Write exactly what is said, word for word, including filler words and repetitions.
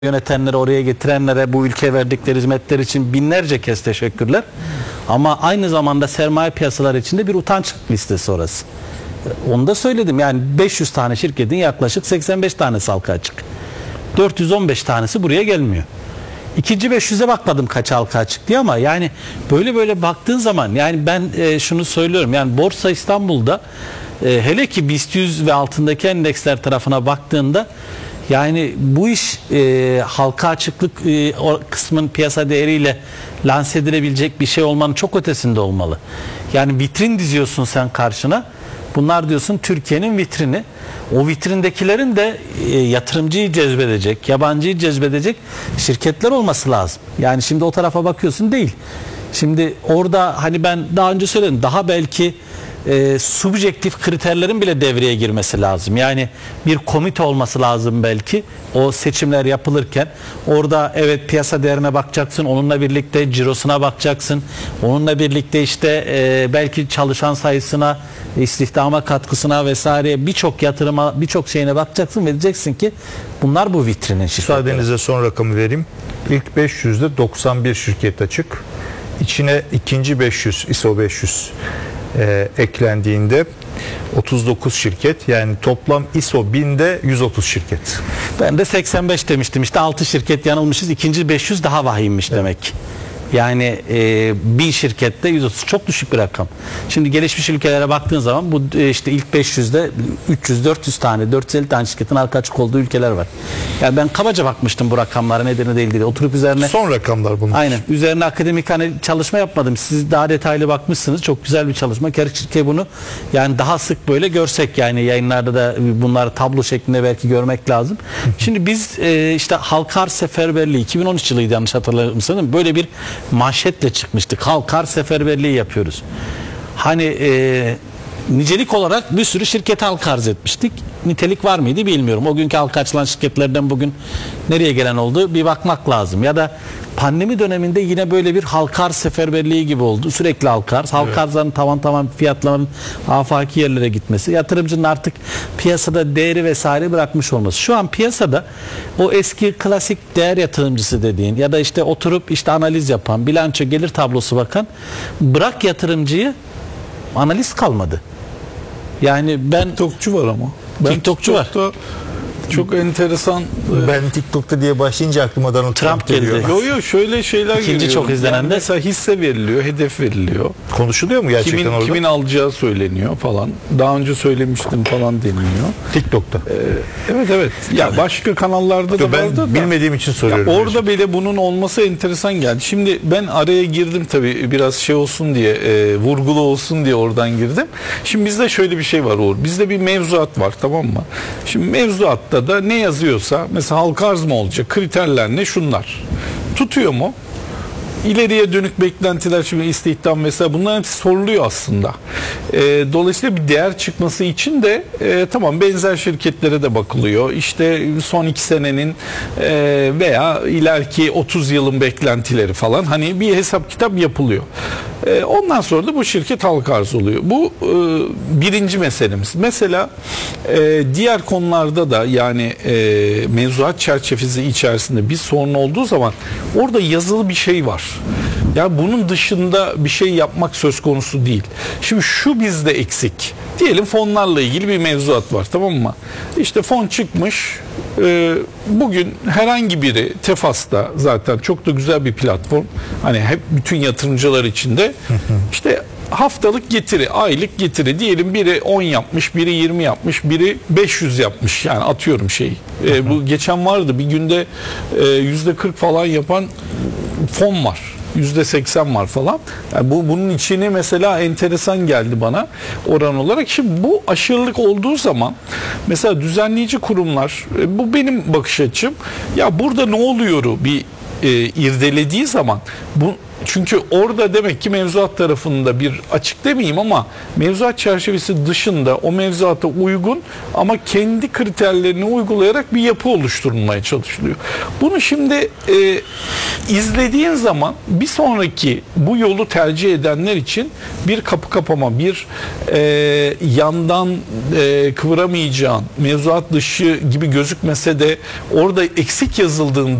yönetenlere, oraya getirenlere, bu ülkeye verdikleri hizmetler için binlerce kez teşekkürler. Ama aynı zamanda sermaye piyasaları içinde bir utanç listesi orası. Onu da söyledim. Yani beş yüz tane şirketin yaklaşık seksen beş tanesi halka açık. dört yüz on beş tanesi buraya gelmiyor. İkinci beş yüze bakmadım kaç halka açık diye, ama yani böyle böyle baktığın zaman, yani ben e, şunu söylüyorum. Yani Borsa İstanbul'da e, hele ki BIST yüz ve altındaki endeksler tarafına baktığında, yani bu iş e, halka açıklık e, o kısmın piyasa değeriyle lanse edilebilecek bir şey olmanın çok ötesinde olmalı. Yani vitrin diziyorsun sen karşına. Bunlar diyorsun Türkiye'nin vitrini. O vitrindekilerin de e, yatırımcıyı cezbedecek, yabancıyı cezbedecek şirketler olması lazım. Yani şimdi o tarafa bakıyorsun, değil. Şimdi orada hani ben daha önce söyledim, daha belki e, subjektif kriterlerin bile devreye girmesi lazım. Yani bir komite olması lazım belki o seçimler yapılırken. Orada evet piyasa değerine bakacaksın, onunla birlikte cirosuna bakacaksın, onunla birlikte işte e, belki çalışan sayısına, istihdama katkısına vesaire, birçok yatırıma, birçok şeyine bakacaksın ve diyeceksin ki bunlar bu vitrinin şirketleri. Müsaadenizle son rakamı vereyim. İlk beş yüzde doksan bir şirket açık. İçine ikinci beş yüz, I S O beş yüz e, eklendiğinde otuz dokuz şirket, yani toplam I S O binde yüz otuz şirket. Ben de seksen beş demiştim, işte altı şirket yanılmışız, ikinci beş yüz daha vahiymiş evet. Demek ki. Yani e, bir şirkette yüz otuz çok düşük bir rakam. Şimdi gelişmiş ülkelere baktığın zaman bu e, işte ilk beş yüzde üç yüz dört yüz tane, dört yüz elli tane şirketin halka açık olduğu ülkeler var. Yani ben kabaca bakmıştım bu rakamlara, nedeni değil diye. Oturup üzerine son rakamlar bunlar. Aynen. Üzerine akademik hani çalışma yapmadım. Siz daha detaylı bakmışsınız. Çok güzel bir çalışma. Keşke bunu yani daha sık böyle görsek, yani yayınlarda da bunları tablo şeklinde belki görmek lazım. Şimdi biz e, işte halka arz seferberliği iki bin on üç yılıydı yanlış hatırlamıyorsam, böyle bir manşetle çıkmıştık. Halka arz seferberliği yapıyoruz. Hani e, nicelik olarak bir sürü şirket halka arz etmiştik. Nitelik var mıydı bilmiyorum. O günkü halka açılan şirketlerden bugün nereye gelen oldu bir bakmak lazım. Ya da pandemi döneminde yine böyle bir halka arz seferberliği gibi oldu. Sürekli halka arz. Halka evet. Arzların tavan tavan fiyatların afaki yerlere gitmesi. Yatırımcının artık piyasada değeri vesaire bırakmış olması. Şu an piyasada o eski klasik değer yatırımcısı dediğin ya da işte oturup işte analiz yapan, bilanço gelir tablosu bakan, bırak yatırımcıyı, analiz kalmadı. Yani ben TikTokçu var ama. Ben TikTokçu var. Çok enteresan. Ben TikTok'ta diye başlayınca aklıma Donald Trump, Trump geliyor. Yo yo şöyle şeyler İkinci geliyor. çok izlenen yani de mesela hisse veriliyor, hedef veriliyor. Konuşuluyor mu gerçekten kimin, orada? Kimin alacağı söyleniyor falan. Daha önce söylemiştim falan deniliyor. TikTok'ta. Ee, evet evet. Ya başka kanallarda da ben vardı da. Bilmediğim için soruyorum. Ya orada bile bunun olması enteresan geldi. Şimdi ben araya girdim tabii, biraz şey olsun diye, e, vurgulu olsun diye oradan girdim. Şimdi bizde şöyle bir şey var Uğur. Bizde bir mevzuat var, tamam mı? Şimdi mevzuatta da ne yazıyorsa, mesela halka arz mı olacak? Kriterler ne? Şunlar. Tutuyor mu? İleriye dönük beklentiler, şimdi istihdam mesela, bunlar hepsi soruluyor aslında. E, dolayısıyla bir değer çıkması için de e, tamam benzer şirketlere de bakılıyor. İşte son iki senenin e, veya ileriki otuz yılın beklentileri falan, hani bir hesap kitap yapılıyor. E, ondan sonra da bu şirket halka arz oluyor. Bu e, birinci meselemiz. Mesela e, diğer konularda da yani e, mevzuat çerçevesi içerisinde bir sorun olduğu zaman orada yazılı bir şey var. Ya bunun dışında bir şey yapmak söz konusu değil. Şimdi şu bizde eksik. Diyelim fonlarla ilgili bir mevzuat var, tamam mı? İşte fon çıkmış. E, bugün herhangi biri, Tefas'ta zaten çok da güzel bir platform. Hani hep bütün yatırımcılar için de işte haftalık getiri, aylık getiri, diyelim biri on yapmış, biri yirmi yapmış, biri beş yüz yapmış. Yani atıyorum şey. E, bu geçen vardı bir günde e, yüzde kırk falan yapan fon var. yüzde seksen var falan. Yani bu bunun içine mesela enteresan geldi bana oran olarak. Şimdi bu aşırılık olduğu zaman mesela düzenleyici kurumlar, bu benim bakış açım. Ya burada ne oluyor bir e, irdelediği zaman bu Çünkü orada demek ki mevzuat tarafında bir açık demeyeyim ama mevzuat çerçevesi dışında o mevzuata uygun ama kendi kriterlerini uygulayarak bir yapı oluşturulmaya çalışılıyor. Bunu şimdi e, izlediğin zaman bir sonraki bu yolu tercih edenler için bir kapı kapama, bir e, yandan e, kıvıramayacağın, mevzuat dışı gibi gözükmese de orada eksik yazıldığında